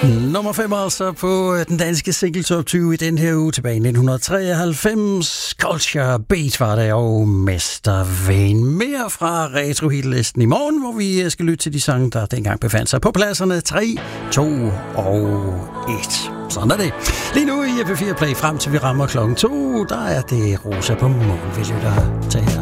Nummer 5 altså på den danske single top 20 i den her uge tilbage i 1993. Culture Beat var der og Mesterven. Mere fra Retro Hitlisten i morgen, hvor vi skal lytte til de sange, der dengang befandt sig på pladserne 3, 2 og 1. Sådan er det. Lige nu i F4 Play frem til vi rammer klokken 2, der er det Rosa på morgen, vi lytter til her.